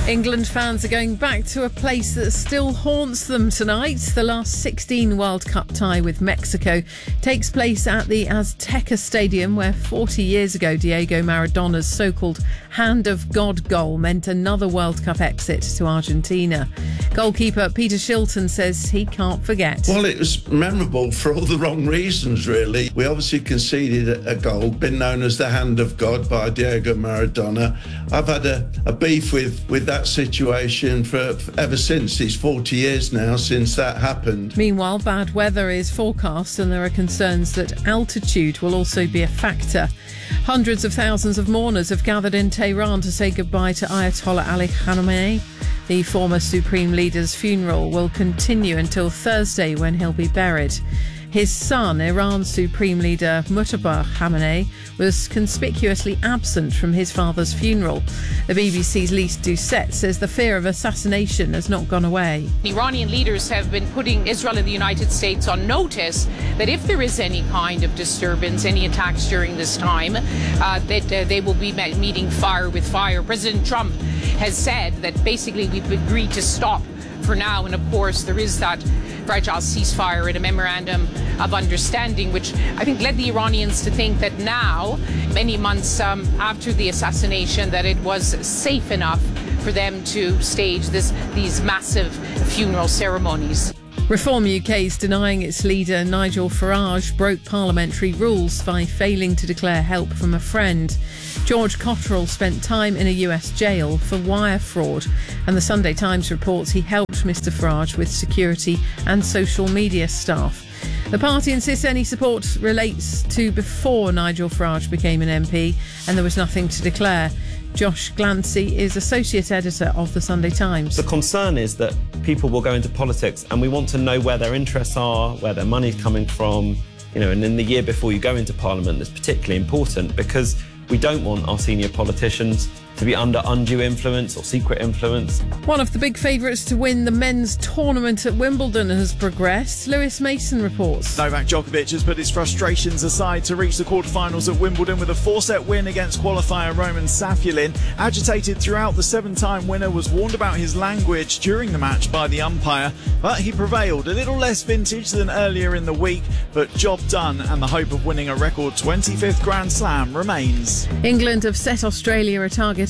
England fans are going back to a place that still haunts them tonight. The last 16 World Cup tie with Mexico takes place at the Azteca Stadium, where 40 years ago Diego Maradona's so-called Hand of God goal meant another World Cup exit to Argentina. Goalkeeper Peter Shilton says he can't forget. Well, it was memorable for all the wrong reasons, really. We obviously conceded a goal, been known as the Hand of God by Diego Maradona. I've had a beef with that situation for ever since. It's 40 years now since that happened. Meanwhile, bad weather is forecast and there are concerns that altitude will also be a factor. Hundreds of thousands of mourners have gathered in Tehran to say goodbye to Ayatollah Ali Khamenei. The former supreme leader's funeral will continue until Thursday, when he'll be buried. His son, Iran's supreme leader Mujtaba Khamenei, was conspicuously absent from his father's funeral. The BBC's Lise Doucette says the fear of assassination has not gone away. Iranian leaders have been putting Israel and the United States on notice that if there is any kind of disturbance, any attacks during this time, that they will be meeting fire with fire. President Trump has said that basically we've agreed to stop for now, and of course there is that fragile ceasefire and a memorandum of understanding, which I think led the Iranians to think that now, many months after the assassination, that it was safe enough for them to stage these massive funeral ceremonies. Reform UK is denying its leader Nigel Farage broke parliamentary rules by failing to declare help from a friend. George Cotterill spent time in a US jail for wire fraud, and the Sunday Times reports he helped Mr Farage with security and social media staff. The party insists any support relates to before Nigel Farage became an MP and there was nothing to declare. Josh Glancy is Associate Editor of the Sunday Times. The concern is that people will go into politics and we want to know where their interests are, where their money's coming from, and in the year before you go into Parliament, that's particularly important because we don't want our senior politicians to be under undue influence or secret influence. One of the big favourites to win the men's tournament at Wimbledon has progressed. Lewis Mason reports. Novak Djokovic has put his frustrations aside to reach the quarterfinals at Wimbledon with a 4-set win against qualifier Roman Safulin. Agitated throughout, the 7-time winner was warned about his language during the match by the umpire, but he prevailed. A little less vintage than earlier in the week, but job done, and the hope of winning a record 25th Grand Slam remains. England have set Australia a target of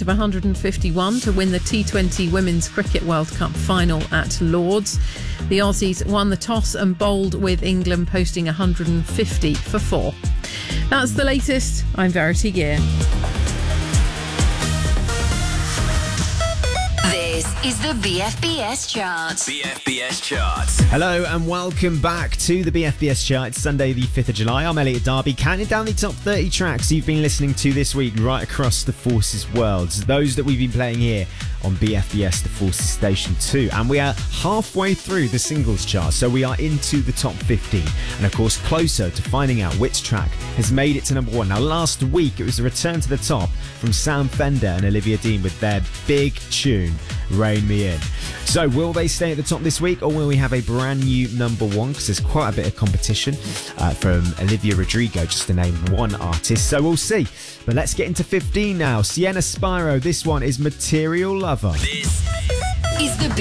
151 to win the T20 Women's Cricket World Cup final at Lords. The Aussies won the toss and bowled, with England posting 150 for 4. That's the latest. I'm Verity Gear. This is the BFBS Chart. BFBS Chart. Hello and welcome back to the BFBS Chart. It's Sunday the 5th of July. I'm Elliot Darby, counting down the top 30 tracks you've been listening to this week right across the Forces world. Those that we've been playing here on BFBS, the Forces Station 2. And we are halfway through the singles chart, so we are into the top 15. And of course, closer to finding out which track has made it to number 1. Now, last week it was a return to the top from Sam Fender and Olivia Dean with their big tune, Rein Me In. So will they stay at the top this week, or will we have a brand new number 1? Because there's quite a bit of competition from Olivia Rodrigo, just to name one artist. So we'll see. But let's get into 15 now. Sienna Spyro, this one is Material Lover. This is the